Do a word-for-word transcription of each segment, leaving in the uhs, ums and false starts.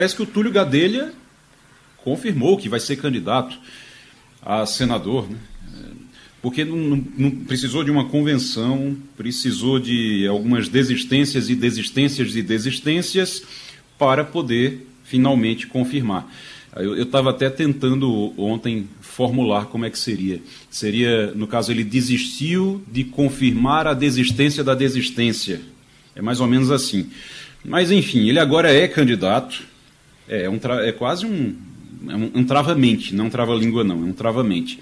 Parece que o Túlio Gadelha confirmou que vai ser candidato a senador, né? Porque não, não, não precisou de uma convenção, precisou de algumas desistências e desistências e desistências para poder finalmente confirmar. Eu estava até tentando ontem formular como é que seria. Seria, no caso, ele desistiu de confirmar a desistência da desistência. É mais ou menos assim. Mas, enfim, ele agora é candidato. É, um tra... é quase um, é um, um trava-mente, não trava-língua não, é um trava-mente.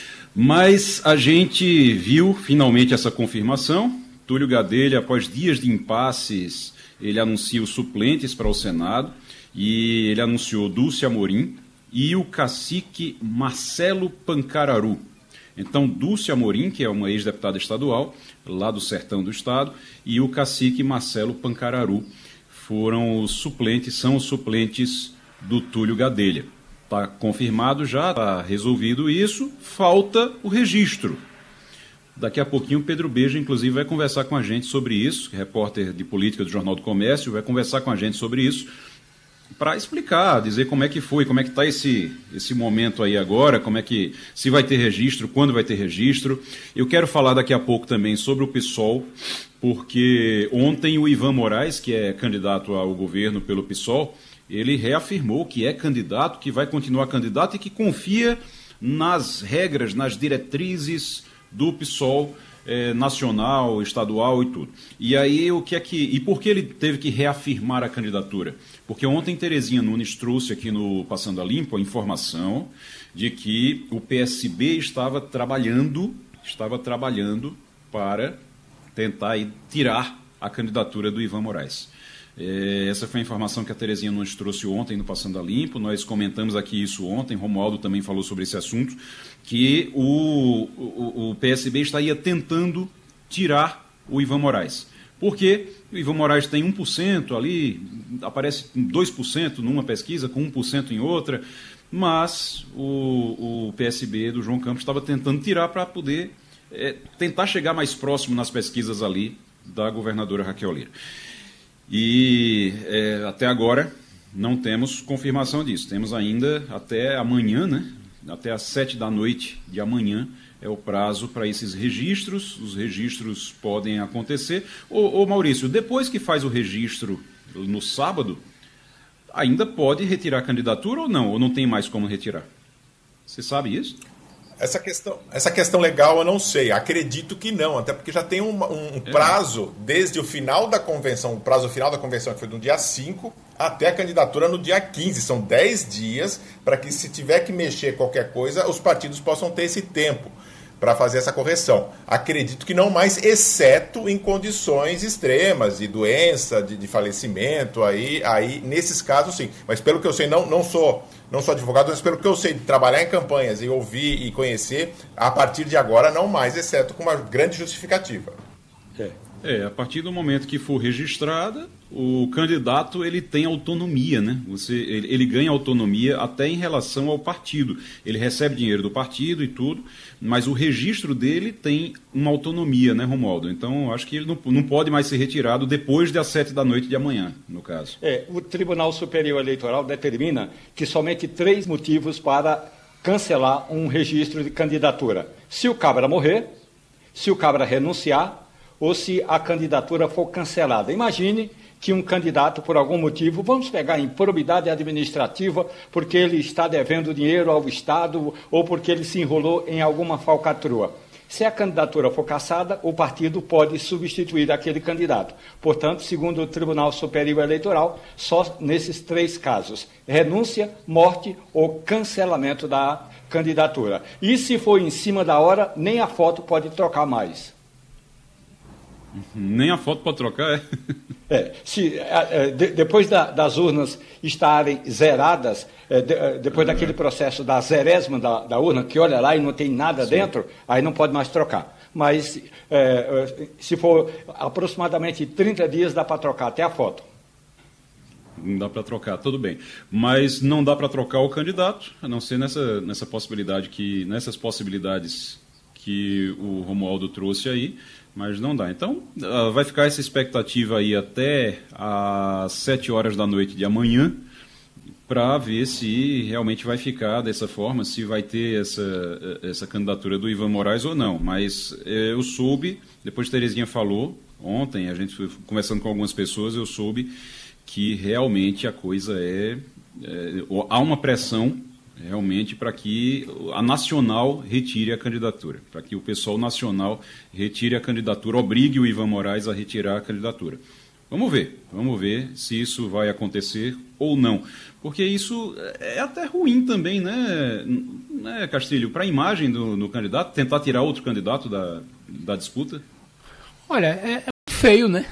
Mas a gente viu finalmente essa confirmação. Túlio Gadelha, após dias de impasses, ele anuncia os suplentes para o Senado e ele anunciou Dulce Amorim e o cacique Marcelo Pancararu. Então, Dulce Amorim, que é uma ex-deputada estadual, lá do sertão do estado, e o cacique Marcelo Pancararu foram os suplentes, são os suplentes do Túlio Gadelha. Está confirmado já, está resolvido isso, falta o registro. Daqui a pouquinho o Pedro Beja, inclusive, vai conversar com a gente sobre isso, repórter de política do Jornal do Comércio, vai conversar com a gente sobre isso, para explicar, dizer como é que foi, como é que está esse, esse momento aí agora, como é que, se vai ter registro, quando vai ter registro. Eu quero falar daqui a pouco também sobre o PSOL, porque ontem o Ivan Moraes, que é candidato ao governo pelo PSOL, ele reafirmou que é candidato, que vai continuar candidato e que confia nas regras, nas diretrizes do PSOL eh, nacional, estadual e tudo. E aí o que é que. E por que ele teve que reafirmar a candidatura? Porque ontem Terezinha Nunes trouxe aqui no Passando a Limpo a informação de que o P S B estava trabalhando, estava trabalhando para tentar aí, tirar a candidatura do Ivan Moraes. Essa foi a informação que a Terezinha nos trouxe ontem no Passando a Limpo, nós comentamos aqui isso ontem, Romualdo também falou sobre esse assunto, que o, o, o P S B estaria tentando tirar o Ivan Moraes. Por quê? O Ivan Moraes tem um por cento ali, aparece dois por cento numa pesquisa, com um por cento em outra, mas o, o P S B do João Campos estava tentando tirar para poder é, tentar chegar mais próximo nas pesquisas ali da governadora Raquel Lira. E é, até agora não temos confirmação disso. Temos ainda até amanhã, né? Até às sete da noite de amanhã é o prazo para esses registros. Os registros podem acontecer. Ô, ô Maurício, depois que faz o registro no sábado, ainda pode retirar a candidatura ou não? Ou não tem mais como retirar? Você sabe isso? Essa questão, essa questão legal eu não sei, acredito que não, até porque já tem um, um prazo desde o final da convenção, o prazo final da convenção que foi no dia cinco até a candidatura no dia quinze, são dez dias para que se tiver que mexer qualquer coisa, os partidos possam ter esse tempo para fazer essa correção. Acredito que não mais, exceto em condições extremas, de doença, de, de falecimento, aí, aí nesses casos sim, mas pelo que eu sei, não, não sou... Não sou advogado, mas pelo que eu sei de trabalhar em campanhas e ouvir e conhecer, a partir de agora não mais, exceto com uma grande justificativa. É, é a partir do momento que for registrada, o candidato ele tem autonomia, né? Você, ele, ele ganha autonomia até em relação ao partido. Ele recebe dinheiro do partido e tudo, mas o registro dele tem uma autonomia, né, Romualdo? Então, acho que ele não, não pode mais ser retirado depois das sete da noite de amanhã, no caso. É, o Tribunal Superior Eleitoral determina que somente três motivos para cancelar um registro de candidatura. Se o cabra morrer, se o cabra renunciar ou se a candidatura for cancelada. Imagine que um candidato, por algum motivo, vamos pegar improbidade administrativa, porque ele está devendo dinheiro ao Estado ou porque ele se enrolou em alguma falcatrua. Se a candidatura for cassada, o partido pode substituir aquele candidato. Portanto, segundo o Tribunal Superior Eleitoral, só nesses três casos: renúncia, morte ou cancelamento da candidatura. E se for em cima da hora, nem a foto pode trocar mais. Nem a foto pode trocar, é? É, se, é, de, depois da, das urnas estarem zeradas, é, de, depois uhum. daquele processo da zerésima da, da urna, que olha lá e não tem nada Sim. dentro, aí não pode mais trocar. Mas é, se for aproximadamente trinta dias, dá para trocar até a foto. Não dá para trocar, tudo bem. Mas não dá para trocar o candidato, a não ser nessa, nessa possibilidade que, nessas possibilidades que o Romualdo trouxe aí, mas não dá. Então, uh, vai ficar essa expectativa aí até às sete horas da noite de amanhã, para ver se realmente vai ficar dessa forma, se vai ter essa, essa candidatura do Ivan Moraes ou não. Mas é, eu soube, depois Terezinha falou, ontem, a gente foi conversando com algumas pessoas, eu soube que realmente a coisa é... é há uma pressão realmente para que a Nacional retire a candidatura, para que o pessoal nacional retire a candidatura, obrigue o Ivan Moraes a retirar a candidatura. Vamos ver, vamos ver se isso vai acontecer ou não, porque isso é até ruim também, né, né Castilho, para a imagem do, do candidato, tentar tirar outro candidato da, da disputa? Olha, é, é feio, né?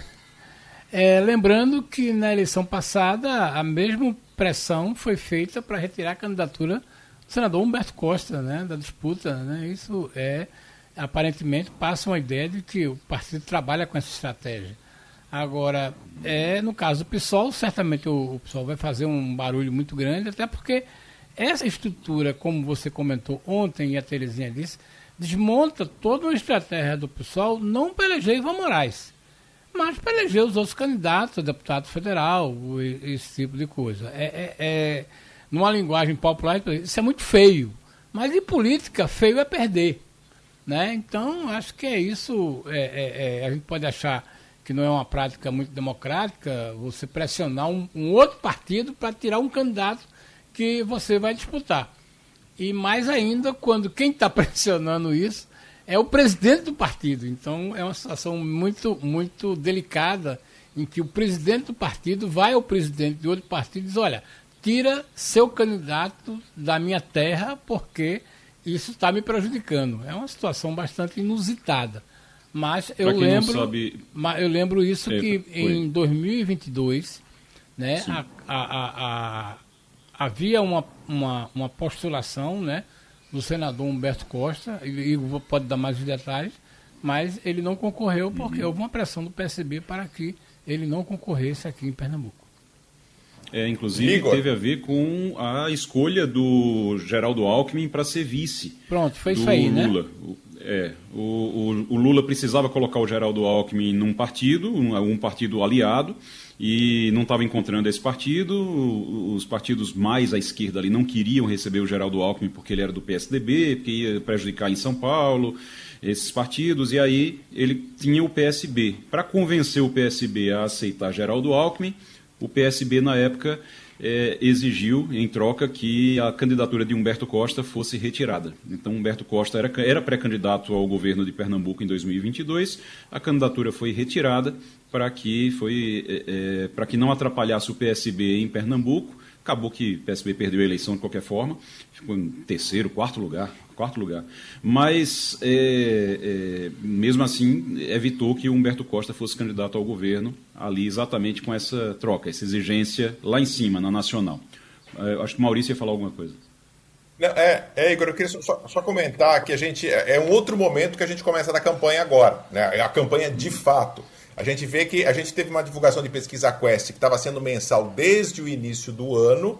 É, lembrando que na eleição passada a mesma pressão foi feita para retirar a candidatura do senador Humberto Costa, né, da disputa, né? Isso é, aparentemente, passa uma ideia de que o partido trabalha com essa estratégia. Agora, é, no caso do PSOL, certamente o, o PSOL vai fazer um barulho muito grande, até porque essa estrutura, como você comentou ontem e a Terezinha disse, desmonta toda uma estratégia do PSOL, não para eleger Ivan Moraes, mas para eleger os outros candidatos a deputado federal, esse tipo de coisa. É, é, é, numa linguagem popular, isso é muito feio. Mas em política, feio é perder. Né? Então, acho que é isso. É, é, é, a gente pode achar que não é uma prática muito democrática você pressionar um, um outro partido para tirar um candidato que você vai disputar. E mais ainda, quando quem está pressionando isso é o presidente do partido. Então, é uma situação muito, muito delicada em que o presidente do partido vai ao presidente de outro partido e diz, olha, tira seu candidato da minha terra porque isso está me prejudicando. É uma situação bastante inusitada. Mas eu lembro, sabe... eu lembro isso Eita, que foi. Em dois mil e vinte e dois, né, a, a, a, a, havia uma, uma, uma postulação, né, do senador Humberto Costa, e, e pode dar mais detalhes, mas ele não concorreu porque uhum. houve uma pressão do P S B para que ele não concorresse aqui em Pernambuco. É, inclusive Igor. Teve a ver com a escolha do Geraldo Alckmin para ser vice. Pronto, foi isso aí, Lula. né? É, o, o, o Lula precisava colocar o Geraldo Alckmin num partido, um, um partido aliado, e não estava encontrando esse partido. Os partidos mais à esquerda ali não queriam receber o Geraldo Alckmin porque ele era do P S D B, porque ia prejudicar em São Paulo, esses partidos, e aí ele tinha o P S B. Para convencer o P S B a aceitar Geraldo Alckmin, o P S B, na época, é, exigiu, em troca, que a candidatura de Humberto Costa fosse retirada. Então, Humberto Costa era, era pré-candidato ao governo de Pernambuco em dois mil e vinte e dois, a candidatura foi retirada para que, foi, é, é, para que não atrapalhasse o P S B em Pernambuco. Acabou que o P S B perdeu a eleição de qualquer forma, ficou em terceiro, quarto lugar, quarto lugar. Mas, é, é, mesmo assim, evitou que o Humberto Costa fosse candidato ao governo, ali exatamente com essa troca, essa exigência lá em cima, na Nacional. É, acho que o Maurício ia falar alguma coisa. Não, é, é, Igor, eu queria só, só comentar que a gente, é um outro momento que a gente começa da campanha agora, né? A campanha de fato. A gente vê que a gente teve uma divulgação de pesquisa Quest que estava sendo mensal desde o início do ano,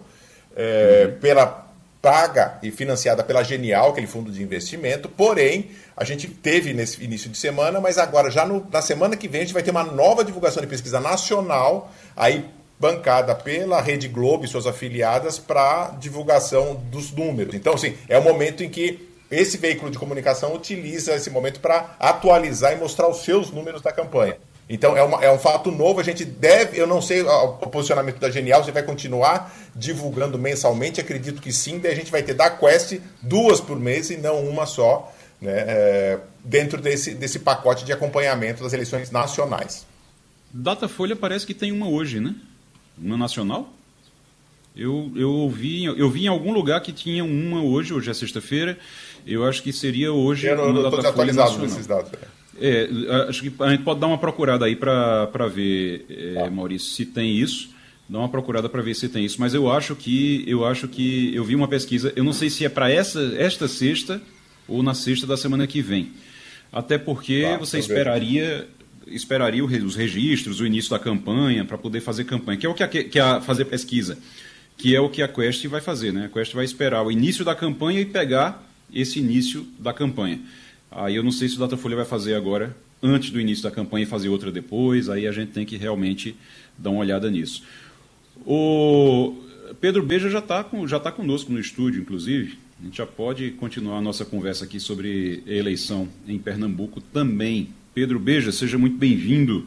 é, uhum. pela paga e financiada pela Genial, aquele fundo de investimento, porém, a gente teve nesse início de semana, mas agora, já no, na semana que vem, a gente vai ter uma nova divulgação de pesquisa nacional, aí bancada pela Rede Globo e suas afiliadas para divulgação dos números. Então, assim, é o momento em que esse veículo de comunicação utiliza esse momento para atualizar e mostrar os seus números da campanha. Então, é, uma, é um fato novo, a gente deve, eu não sei o posicionamento da Genial, você vai continuar divulgando mensalmente, acredito que sim, daí a gente vai ter da Quest duas por mês e não uma só, né, é, dentro desse, desse pacote de acompanhamento das eleições nacionais. Datafolha parece que tem uma hoje, né? Uma nacional? Eu, eu, ouvi, eu vi em algum lugar que tinha uma hoje, hoje é sexta-feira, eu acho que seria hoje eu não, uma eu não Datafolha nacional. Desses dados, é. É, acho que a gente pode dar uma procurada aí para ver, é, Maurício, se tem isso. Dá uma procurada para ver se tem isso. Mas eu acho que eu acho que eu vi uma pesquisa. Eu não sei se é para essa esta sexta ou na sexta da semana que vem. Até porque tá, você esperaria esperaria os registros, o início da campanha para poder fazer campanha, que é o que a, que a fazer pesquisa, que é o que a Quest vai fazer, né? A Quest vai esperar o início da campanha e pegar esse início da campanha. Aí eu não sei se o Datafolha vai fazer agora, antes do início da campanha, e fazer outra depois. Aí a gente tem que realmente dar uma olhada nisso. O, Pedro Beja já está já tá conosco no estúdio, inclusive. A gente já pode continuar a nossa conversa aqui sobre a eleição em Pernambuco também. Pedro Beja, seja muito bem-vindo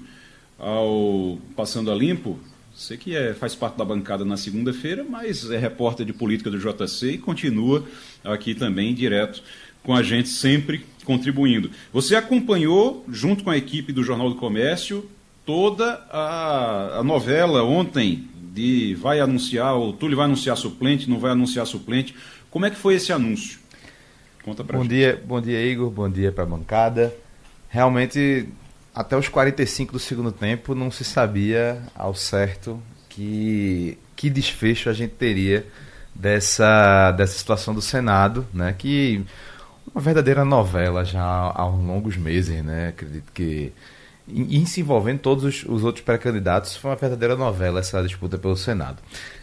ao Passando a Limpo. Você que é, faz parte da bancada na segunda-feira, mas é repórter de política do J C e continua aqui também direto com a gente, sempre contribuindo. Você acompanhou, junto com a equipe do Jornal do Comércio, toda a, a novela ontem de vai anunciar, o Túlio vai anunciar suplente, não vai anunciar suplente. Como é que foi esse anúncio? Conta pra bom gente. Dia, bom dia, Igor. Bom dia para a bancada. Realmente, até os quarenta e cinco do segundo tempo, não se sabia ao certo que, que desfecho a gente teria dessa, dessa situação do Senado, né? Que uma verdadeira novela já há longos meses, né? Acredito que, e, e se envolvendo todos os, os outros pré-candidatos, foi uma verdadeira novela essa disputa pelo Senado.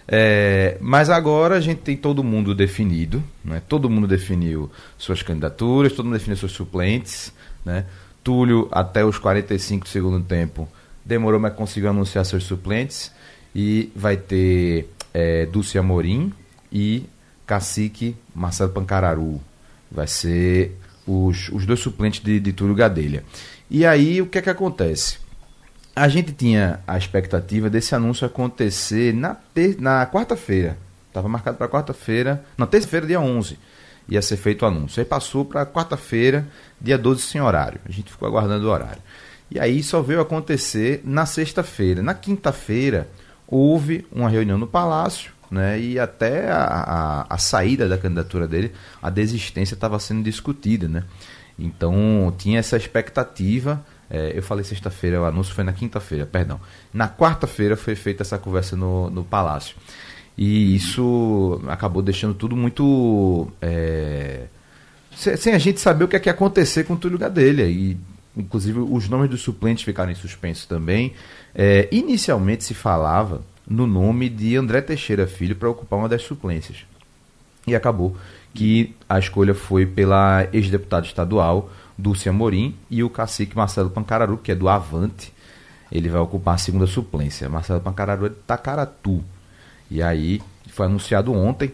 É, mas agora a gente tem todo mundo definido, né? Todo mundo definiu suas candidaturas, todo mundo definiu seus suplentes, né? Túlio, até os quarenta e cinco do segundo tempo, demorou, mas conseguiu anunciar seus suplentes, e vai ter é, Dulce Amorim e Cacique Marcelo Pancararu. Vai ser os, os dois suplentes de, de Túlio Gadelha. E aí, o que é que acontece? A gente tinha a expectativa desse anúncio acontecer na, ter, na quarta-feira. Estava marcado para quarta-feira, não, terça-feira, dia onze, ia ser feito o anúncio. Aí passou para quarta-feira, dia doze, sem horário. A gente ficou aguardando o horário. E aí só veio acontecer na sexta-feira. Na quinta-feira, houve uma reunião no Palácio, né, e até a, a, a saída da candidatura dele, a desistência estava sendo discutida, né? Então tinha essa expectativa. É, eu falei sexta-feira, o anúncio foi na quinta-feira, perdão. Na quarta-feira foi feita essa conversa no, no Palácio. E isso acabou deixando tudo muito... É, sem, sem a gente saber o que é que ia acontecer com o Túlio Gadelha. E, inclusive, os nomes dos suplentes ficaram em suspenso também. É, inicialmente se falava no nome de André Teixeira Filho para ocupar uma das suplências. E acabou que a escolha foi pela ex-deputada estadual Dulce Amorim e o cacique Marcelo Pancararu, que é do Avante. Ele vai ocupar a segunda suplência. Marcelo Pancararu é de Tacaratu. E aí foi anunciado ontem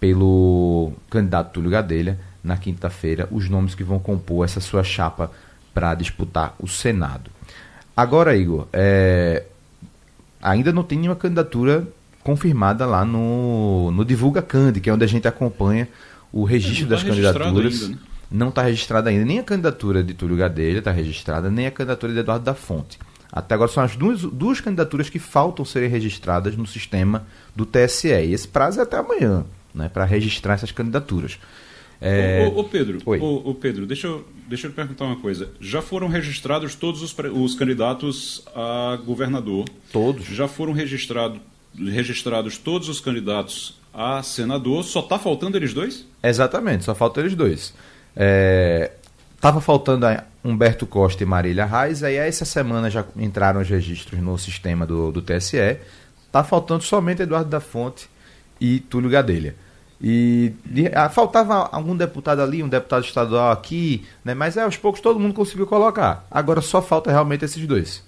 pelo candidato Túlio Gadelha, na quinta-feira, os nomes que vão compor essa sua chapa para disputar o Senado. Agora, Igor, é... ainda não tem nenhuma candidatura confirmada lá no, no Divulga Candi, que é onde a gente acompanha o registro das candidaturas. Ainda, né? Não está registrada ainda. Nem a candidatura de Túlio Gadelha está registrada, nem a candidatura de Eduardo da Fonte. Até agora são as duas, duas candidaturas que faltam serem registradas no sistema do T S E. E esse prazo é até amanhã, né, para registrar essas candidaturas. É... Ô, ô, ô Pedro, ô, ô Pedro, deixa eu, deixa eu te perguntar uma coisa. Já foram registrados todos os, os candidatos a governador? Todos. Já foram registrado, registrados todos os candidatos a senador? Só está faltando eles dois? Exatamente, só faltam eles dois. Estava é, faltando a Humberto Costa e Marília Reis, aí essa semana já entraram os registros no sistema do, do T S E. Está faltando somente Eduardo da Fonte e Túlio Gadelha. E de, ah, faltava algum deputado ali, um deputado estadual aqui, né? Mas é, aos poucos todo mundo conseguiu colocar. Agora só falta realmente esses dois.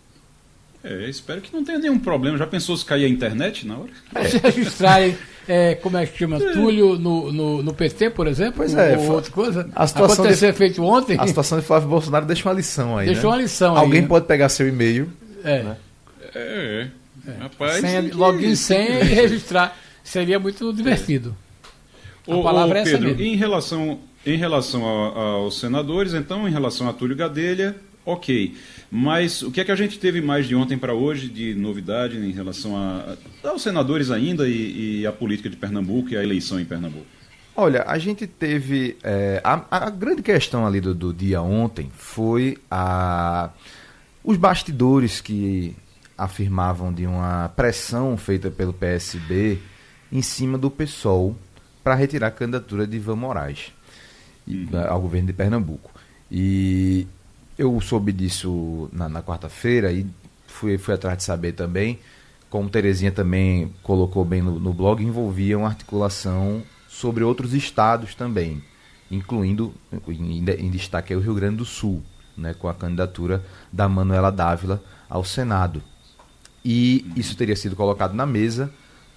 É, espero que não tenha nenhum problema. Já pensou se cair a internet na hora? É. Se registrarem, é, como é que chama? É. Túlio no, no, no P T, por exemplo? Pois é. Ou outra coisa? A situação Acontecer de, feito ontem. A situação de Flávio Bolsonaro deixa uma lição aí. Deixou né? uma lição Alguém aí. Alguém né? pode pegar seu e-mail. É. Né? É. é. Rapaz. Senha, login senha e registrar. Seria muito divertido. É. A ô, palavra ô, Pedro, é essa mesmo. Em relação, em relação a, aos senadores, então, em relação a Túlio Gadelha, ok. Mas o que é que a gente teve mais de ontem para hoje de novidade em relação a, aos senadores ainda e, e a política de Pernambuco e a eleição em Pernambuco? Olha, a gente teve... É, a, a grande questão ali do, do dia ontem foi a, os bastidores que afirmavam de uma pressão feita pelo P S B em cima do PSOL para retirar a candidatura de Ivan Moraes uhum. ao governo de Pernambuco. E eu soube disso na, na quarta-feira e fui, fui atrás de saber também, como Terezinha também colocou bem no, no blog, envolvia uma articulação sobre outros estados também, incluindo, em, em destaque, o Rio Grande do Sul, né, com a candidatura da Manuela Dávila ao Senado. E isso teria sido colocado na mesa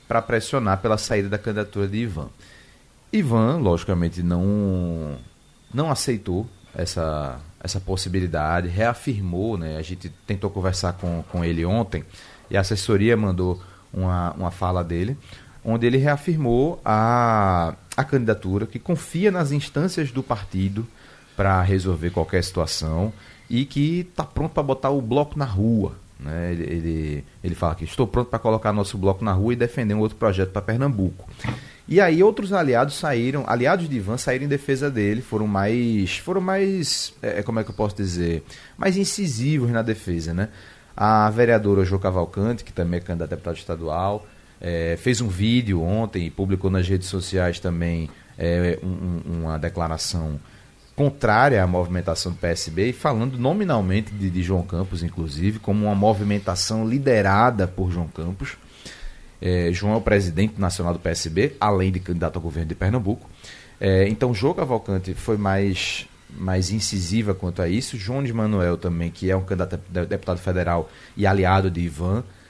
para pressionar pela saída da candidatura de Ivan. Ivan, logicamente, não, não aceitou essa, essa possibilidade, reafirmou, né? A gente tentou conversar com, com ele ontem e a assessoria mandou uma, uma fala dele, onde ele reafirmou a, a candidatura, que confia nas instâncias do partido para resolver qualquer situação e que está pronto para botar o bloco na rua. Né? Ele, ele, ele fala que estou pronto para colocar nosso bloco na rua e defender um outro projeto para Pernambuco. E aí outros aliados saíram, aliados de Ivan saíram em defesa dele, foram mais, foram mais, é, como é que eu posso dizer, mais incisivos na defesa, né? A vereadora Jo Cavalcante, que também é candidata a deputada estadual, é, fez um vídeo ontem e publicou nas redes sociais também é, um, uma declaração contrária à movimentação do P S B e falando nominalmente de, de João Campos, inclusive, como uma movimentação liderada por João Campos. É, João é o presidente nacional do P S B, além de candidato ao governo de Pernambuco. É, então, Jo Cavalcante foi mais, mais incisiva quanto a isso. Jones Manuel também, que é um candidato a deputado federal e aliado de Ivan,